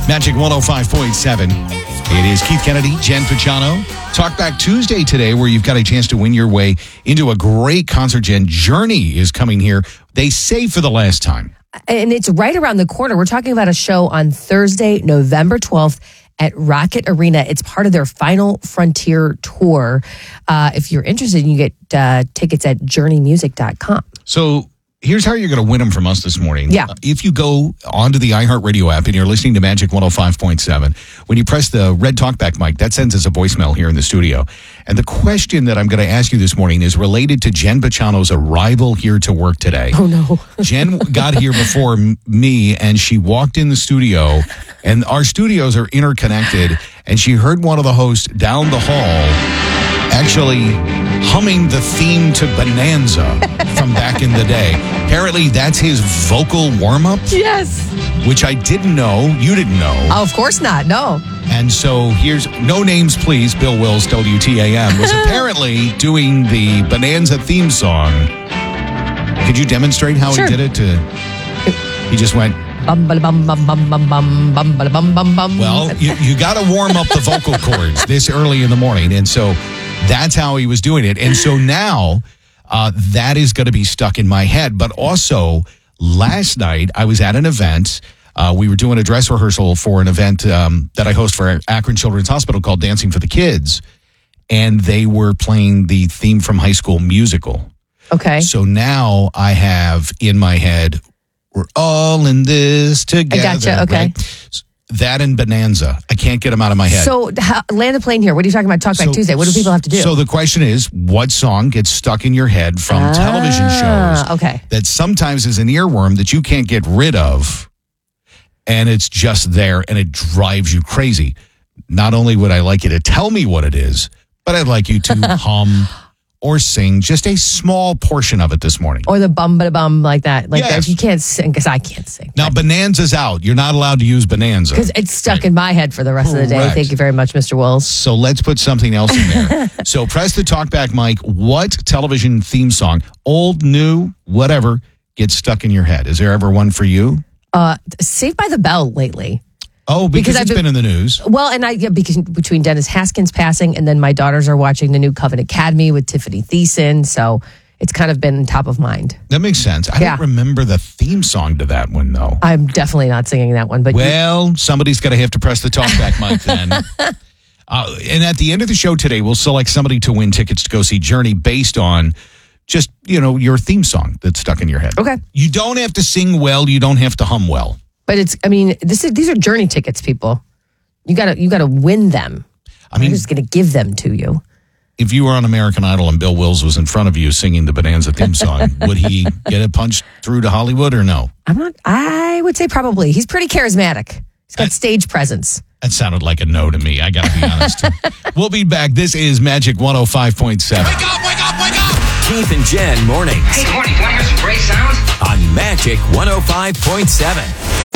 Magic 105.7. It is Keith Kennedy, Jen Pachano. Talkback Tuesday today, where you've got a chance to win your way into a great concert. Jen, Journey is coming here, they say, for the last time. And it's right around the corner. We're talking about a show on Thursday, November 12th at Rocket Arena. It's part of their Final Frontier tour. If you're interested, you can get tickets at journeymusic.com. So here's how you're going to win them from us this morning. Yeah. If you go onto the iHeartRadio app and you're listening to Magic 105.7, when you press the red talkback mic, that sends us a voicemail here in the studio. And the question that I'm going to ask you this morning is related to Jen Pachano's arrival here to work today. Oh, no. Jen got here before me, and she walked in the studio, and our studios are interconnected, and she heard one of the hosts down the hall actually humming the theme to Bonanza from back in the day. Apparently, that's his vocal warm-up. Yes. Which I didn't know. You didn't know. Oh, of course not. No. And so here's No Names Please, Bill Wills, WTAM, was apparently doing the Bonanza theme song. Could you demonstrate how Sure. he did it? He just went... Bum, bum, bum, bum, bum, bum, bum, bum, bum, bum, bum. Well, you got to warm up the vocal cords this early in the morning. And so that's how he was doing it. And so now that is going to be stuck in my head. But also, last night I was at an event. We were doing a dress rehearsal for an event that I host for Akron Children's Hospital called Dancing for the Kids. And they were playing the theme from High School Musical. Okay. So now I have in my head, we're all in this together. I gotcha. Okay. Right? That and Bonanza. I can't get them out of my head. So, land the plane here. What are you talking about? Talkback Tuesday. What do people have to do? So the question is, what song gets stuck in your head from television shows okay. that sometimes is an earworm that you can't get rid of, and it's just there, and it drives you crazy? Not only would I like you to tell me what it is, but I'd like you to hum or sing just a small portion of it this morning. Or the bum, ba bum, like that. Like Yes. that. If you can't sing, because I can't sing. Now, Bonanza's out. You're not allowed to use Bonanza. Because it's stuck in my head for the rest of the day. Correct. Thank you very much, Mr. Wills. So let's put something else in there. So press the talkback mic. What television theme song, old, new, whatever, gets stuck in your head? Is there ever one for you? Saved by the Bell lately. Oh, because I've it's been in the news. Well, and because between Dennis Haskins passing and then my daughters are watching the new Covenant Academy with Tiffany Thiessen. So it's kind of been top of mind. That makes sense. I don't remember the theme song to that one, though. I'm definitely not singing that one. But Well, somebody's going to have to press the talkback mic then. And at the end of the show today, we'll select somebody to win tickets to go see Journey based on just, your theme song that's stuck in your head. Okay. You don't have to sing well. You don't have to hum well. But these are Journey tickets, people. You gotta win them. I'm just gonna give them to you. If you were on American Idol and Bill Wills was in front of you singing the Bonanza theme song, would he get it punched through to Hollywood or no? I would say probably. He's pretty charismatic. He's got stage presence. That sounded like a no to me. I got to be honest. We'll be back. This is Magic 105.7. Wake up, wake up, wake up! Keith and Jen mornings. Hey, morning. Can I hear some great sounds? On Magic 105.7.